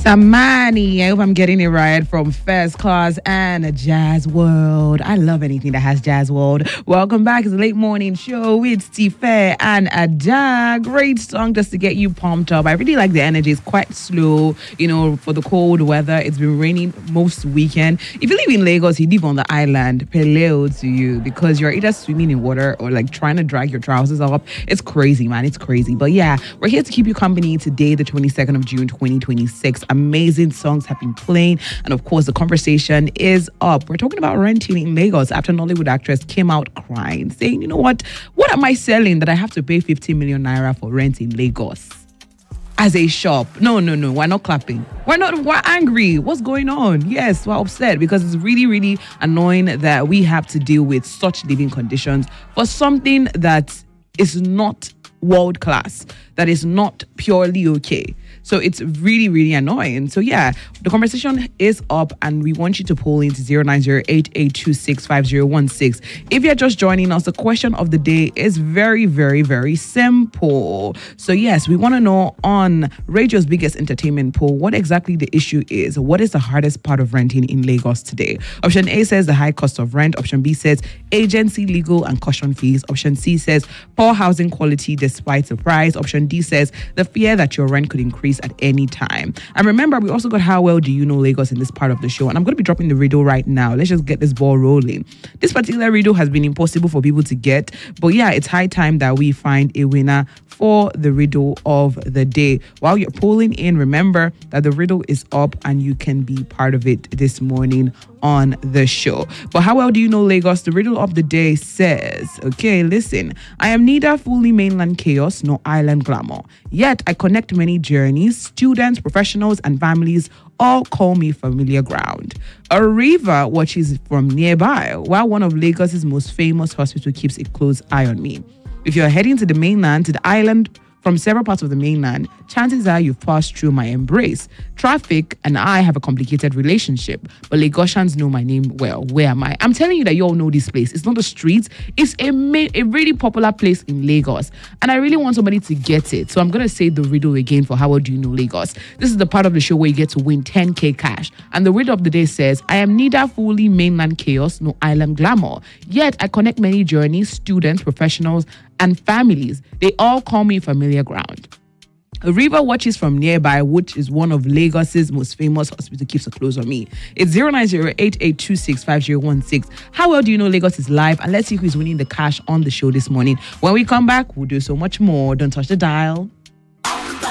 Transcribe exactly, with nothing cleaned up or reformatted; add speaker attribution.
Speaker 1: Samani, I hope I'm getting it right, from First Class and Jazz World. I love anything that has Jazz World. Welcome back. It's a late morning show with Tife and Ada. Great song just to get you pumped up. I really like the energy. It's quite slow, you know, for the cold weather. It's been raining most weekend. If you live in Lagos, you live on the island, peleo to you, because you're either swimming in water or like trying to drag your trousers up. It's crazy, man. It's crazy. But yeah, we're here to keep you company today, the twenty-second of June, twenty twenty-six. Amazing songs have been playing, and of course the conversation is up. We're talking about renting in Lagos after Nollywood actress came out crying, saying, you know what, what am I selling that I have to pay fifty million naira for rent in Lagos as a shop? No, no, no, we're not clapping. We're not, we're angry. What's going on? Yes, we're upset because it's really, really annoying that we have to deal with such living conditions for something that is not world class, that is not purely okay. So it's really, really annoying. So yeah, the conversation is up and we want you to pull into zero nine zero eight eight two six five zero one six. If you're just joining us, the question of the day is very, very, very simple. So yes, we want to know on radio's biggest entertainment poll, what exactly the issue is. What is the hardest part of renting in Lagos today? Option A says the high cost of rent. Option B says agency, legal and caution fees. Option C says poor housing quality despite the price. Option D says the fear that your rent could increase at any time. And remember, we also got How Well Do You Know Lagos in this part of the show, and I'm going to be dropping the riddle right now. Let's just get this ball rolling. This particular riddle has been impossible for people to get, but yeah, it's high time that we find a winner for the riddle of the day. While you're polling in, remember that the riddle is up and you can be part of it this morning on the show. But how well do you know Lagos? The riddle of the day says, okay, listen, I am neither fully mainland chaos nor island glamour, yet I connect many journeys. Students, professionals and families all call me familiar ground. A river watches from nearby, while one of Lagos's most famous hospitals keeps a close eye on me. If you're heading to the mainland, to the island, from several parts of the mainland, chances are you've passed through my embrace. Traffic and I have a complicated relationship, but Lagosians know my name well. Where am I? I'm telling you that you all know this place. It's not a street. It's a, ma- a really popular place in Lagos. And I really want somebody to get it. So I'm going to say the riddle again for How Well Do You Know Lagos. This is the part of the show where you get to win ten K cash. And the riddle of the day says, I am neither fully mainland chaos nor island glamour, yet I connect many journeys, students, professionals, and families. They all call me familiar ground. A river watches from nearby, which is one of Lagos's most famous hospitals, keeps a close on me. It's zero nine zero eight eight two six five zero one six. How Well Do You Know Lagos is live, and let's see who is winning the cash on the show this morning. When we come back, we'll do so much more. Don't touch the dial.